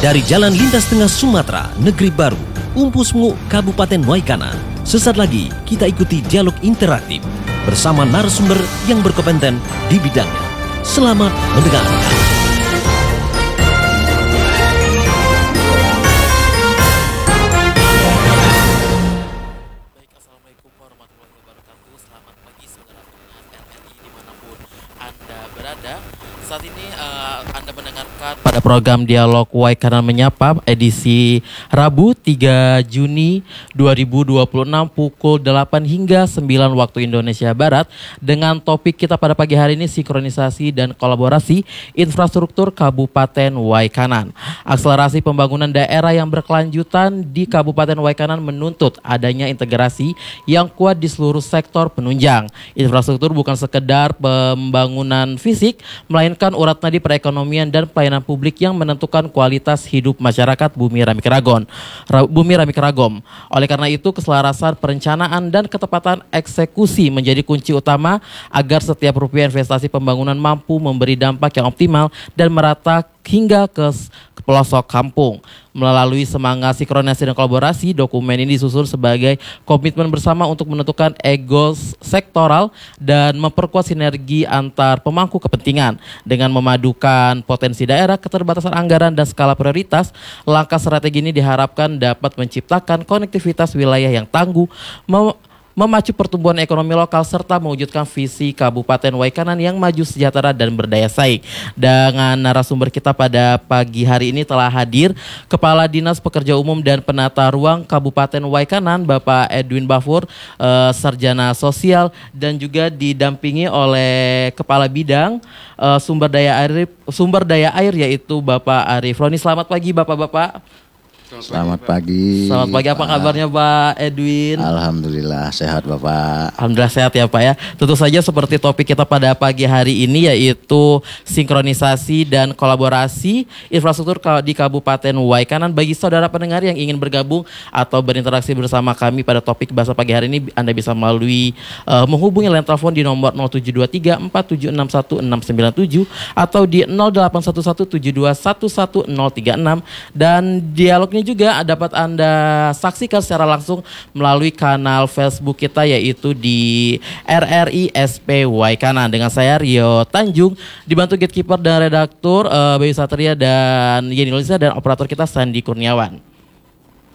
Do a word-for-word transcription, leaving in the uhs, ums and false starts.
Dari Jalan Lintas Tengah Sumatera, Negeri Baru, Umpusmu, Kabupaten Waikanan. Sesaat lagi kita ikuti dialog interaktif bersama narasumber yang berkompeten di bidangnya. Selamat mendengarkan. Baik, assalamualaikum warahmatullahi wabarakatuh. Selamat pagi saudara pendengar R R I dimanapun Anda berada. Saat ini uh, Anda mendengarkan pada program Dialog Waikanan Menyapa edisi Rabu tiga Juni dua ribu dua puluh enam pukul delapan hingga sembilan waktu Indonesia Barat dengan topik kita pada pagi hari ini sinkronisasi dan kolaborasi infrastruktur Kabupaten Waikanan. Akselerasi pembangunan daerah yang berkelanjutan di Kabupaten Waikanan menuntut adanya integrasi yang kuat di seluruh sektor penunjang. Infrastruktur bukan sekedar pembangunan fisik, melainkan urat nadi perekonomian dan pelayanan publik yang menentukan kualitas hidup masyarakat Bumi Ramikaragon. Bumi Ramikaragom. Oleh karena itu, keselarasan perencanaan dan ketepatan eksekusi menjadi kunci utama agar setiap rupiah investasi pembangunan mampu memberi dampak yang optimal dan merata hingga ke, ke pelosok kampung. Melalui semangat sinkronisasi dan kolaborasi, dokumen ini disusun sebagai komitmen bersama untuk menentukan ego sektoral dan memperkuat sinergi antar pemangku kepentingan. Dengan memadukan potensi daerah, keterbatasan anggaran, dan skala prioritas, langkah strategi ini diharapkan dapat menciptakan konektivitas wilayah yang tangguh, mem- memacu pertumbuhan ekonomi lokal serta mewujudkan visi Kabupaten Waikanan yang maju sejahtera dan berdaya saing. Dengan narasumber kita pada pagi hari ini telah hadir Kepala Dinas Pekerja Umum dan Penata Ruang Kabupaten Waikanan Bapak Edwin Bafur, eh, Sarjana Sosial, dan juga didampingi oleh Kepala Bidang eh, Sumber Daya Air Sumber Daya Air yaitu Bapak Arif Roni. Selamat pagi Bapak-bapak. Selamat pagi. Selamat pagi, apa kabarnya Pak Edwin? Alhamdulillah sehat Bapak. Alhamdulillah sehat ya Pak ya. Tentu saja seperti topik kita pada pagi hari ini yaitu sinkronisasi dan kolaborasi infrastruktur di Kabupaten Waikanan. Bagi saudara pendengar yang ingin bergabung atau berinteraksi bersama kami pada topik bahasa pagi hari ini, Anda bisa melalui uh, menghubungi line telepon di nomor nol tujuh dua tiga empat tujuh enam satu enam sembilan tujuh atau di nol delapan satu satu tujuh dua satu satu nol tiga enam, dan dialog ini juga dapat Anda saksikan secara langsung melalui kanal Facebook kita yaitu di R R I S P Waikanan dengan saya Rio Tanjung, dibantu gatekeeper dan redaktur uh, Bayu Satria dan Yeni Lisa, dan operator kita Sandi Kurniawan.